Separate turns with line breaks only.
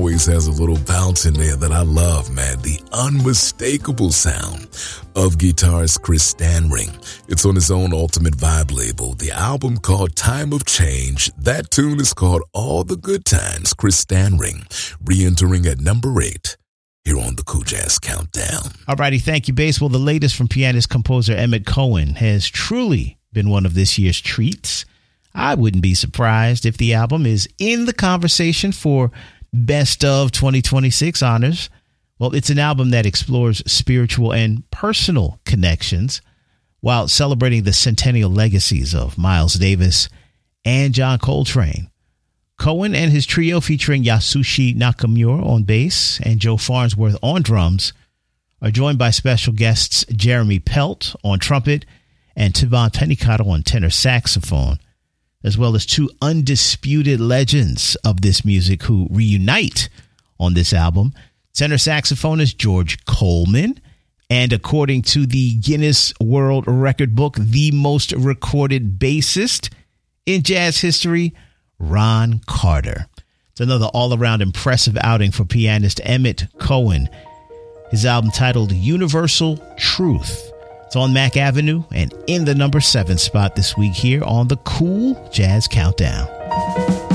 always has a little bounce in there that I love, man. The unmistakable sound of guitarist Chris Stanring. It's on his own Ultimate Vibe label. The album called Time of Change. That tune is called All the Good Times. Chris Stanring re-entering at number 8 here on the Cool Jazz Countdown.
Alrighty, thank you, Bass. Well, the latest from pianist-composer Emmett Cohen has truly been one of this year's treats. I wouldn't be surprised if the album is in the conversation for Best of 2026 honors. Well, it's an album that explores spiritual and personal connections while celebrating the centennial legacies of Miles Davis and John Coltrane. Cohen and his trio featuring Yasushi Nakamura on bass and Joe Farnsworth on drums are joined by special guests Jeremy Pelt on trumpet and Tevon Pennicott on tenor saxophone, as well as two undisputed legends of this music who reunite on this album. Tenor saxophonist George Coleman, and according to the Guinness World Record book, the most recorded bassist in jazz history, Ron Carter. It's another all-around impressive outing for pianist Emmett Cohen. His album titled Universal Truth. It's on Mack Avenue and in the number 7 spot this week here on the Cool Jazz Countdown.